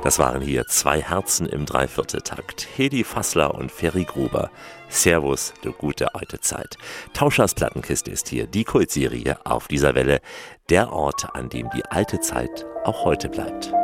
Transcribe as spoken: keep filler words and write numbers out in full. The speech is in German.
Das waren hier zwei Herzen im Dreivierteltakt. Hedi Fassler und Ferry Gruber. Servus, du gute alte Zeit. Tauschers Plattenkiste ist hier, die Kultserie auf dieser Welle. Der Ort, an dem die alte Zeit auch heute bleibt.